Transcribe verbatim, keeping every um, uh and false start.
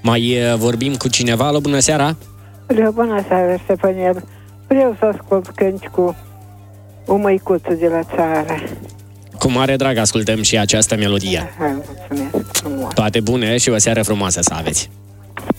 Mai vorbim cu cineva? Alo, bună seara! Alo, bună seara, Ștefania. Vreau să ascult cânti cu o măicuță de la țară. Cu mare drag ascultăm și această melodie. Hai, mulțumesc frumos. Toate bune și o seară frumoasă să aveți!